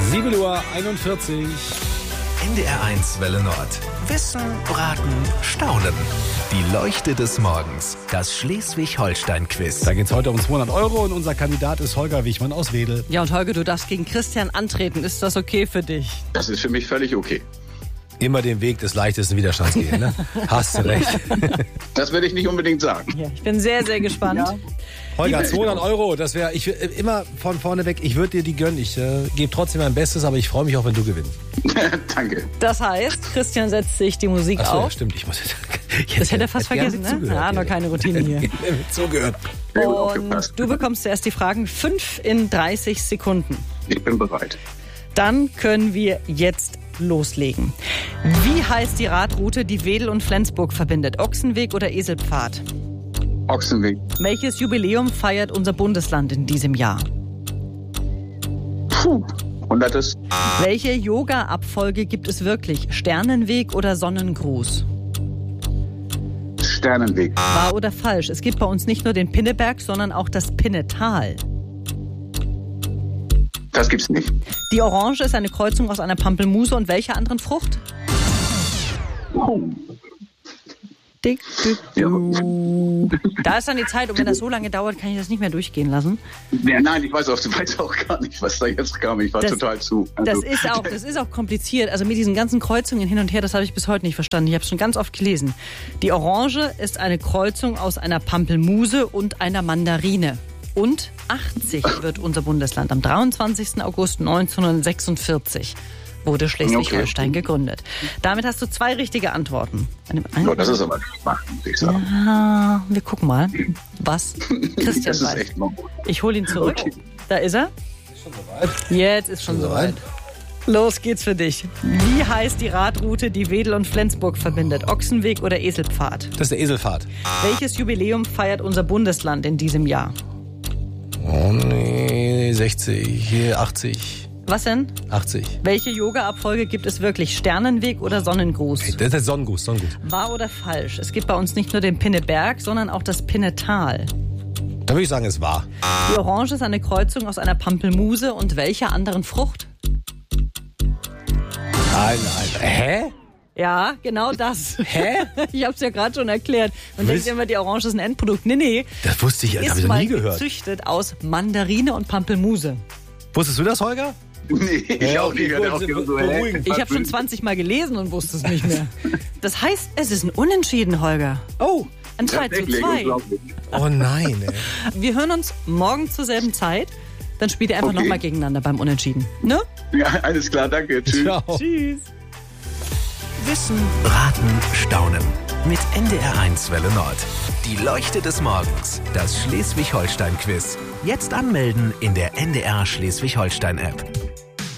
7:41 Uhr. NDR1 Welle Nord. Wissen, Raten, Staunen. Die Leuchte des Morgens. Das Schleswig-Holstein-Quiz. Da geht's heute um 200 € und unser Kandidat ist Holger Wichmann aus Wedel. Ja, und Holger, du darfst gegen Christian antreten. Ist das okay für dich? Das ist für mich völlig okay. Immer den Weg des leichtesten Widerstands gehen, ne? Hast du recht. Das würde ich nicht unbedingt sagen. Ja, ich bin sehr, sehr gespannt. Ja. Holger, 200 €, das wäre, ich immer von vorne weg, ich würde dir die gönnen. Ich gebe trotzdem mein Bestes, aber ich freue mich auch, wenn du gewinnst. Danke. Das heißt, Christian setzt sich die Musik Achso, auf. Ja, stimmt, ich muss Das hätte er fast vergessen, ne? Ja, noch keine Routine hier. Zugehört. Und du bekommst zuerst die Fragen 5 in 30 Sekunden. Ich bin bereit. Dann können wir jetzt loslegen. Wie heißt die Radroute, die Wedel und Flensburg verbindet? Ochsenweg oder Eselpfad? Ochsenweg. Welches Jubiläum feiert unser Bundesland in diesem Jahr? 100. Welche Yoga-Abfolge gibt es wirklich? Sternenweg oder Sonnengruß? Sternenweg. Wahr oder falsch? Es gibt bei uns nicht nur den Pinneberg, sondern auch das Pinnetal. Das gibt's nicht. Die Orange ist eine Kreuzung aus einer Pampelmuse und welcher anderen Frucht? Dick, dick, du. Da ist dann die Zeit, und wenn das so lange dauert, kann ich das nicht mehr durchgehen lassen. Ja, nein, ich weiß auch gar nicht, was da jetzt kam. Ich war total zu. Also, Das ist auch kompliziert. Also mit diesen ganzen Kreuzungen hin und her, das habe ich bis heute nicht verstanden. Ich habe es schon ganz oft gelesen. Die Orange ist eine Kreuzung aus einer Pampelmuse und einer Mandarine. Und 80 wird unser Bundesland. Am 23. August 1946 wurde Schleswig-Holstein gegründet. Damit hast du 2 richtige Antworten. Das ist aber spannend, muss ich sagen. Ja, wir gucken mal, was Christian Das ist weiß. echt mal gut. Ich hole ihn zurück. Okay. Da ist er. Ist schon soweit. Jetzt ist schon soweit. Los geht's für dich. Wie heißt die Radroute, die Wedel und Flensburg verbindet? Ochsenweg oder Eselpfad? Das ist der Eselpfad. Welches Jubiläum feiert unser Bundesland in diesem Jahr? Oh nee, 60, 80. Was denn? 80. Welche Yoga-Abfolge gibt es wirklich? Sternenweg oder Sonnengruß? Das ist der Sonnengruß. Wahr oder falsch? Es gibt bei uns nicht nur den Pinneberg, sondern auch das Pinnetal. Da würde ich sagen, es war. Die Orange ist eine Kreuzung aus einer Pampelmuse und welcher anderen Frucht? Nein. Hä? Ja, genau das. Hä? Ich habe es ja gerade schon erklärt. Man denkt immer, die Orange ist ein Endprodukt. Nee. Das wusste ich, das habe Ist ich noch mal nie gehört. gezüchtet aus Mandarine und Pampelmuse. Wusstest du das, Holger? Nee, ich auch nicht. Ich habe schon 20 Mal gelesen und wusste es nicht mehr. Das heißt, es ist ein Unentschieden, Holger. Oh. Ein 2:2. Oh nein, ey. Wir hören uns morgen zur selben Zeit. Dann spielt ihr einfach Okay. nochmal gegeneinander beim Unentschieden. Ne? Ja, alles klar, danke. Tschüss. Ciao. Tschüss. Wissen, Raten, Staunen. Mit NDR1 Welle Nord. Die Leuchte des Morgens. Das Schleswig-Holstein-Quiz. Jetzt anmelden in der NDR Schleswig-Holstein-App.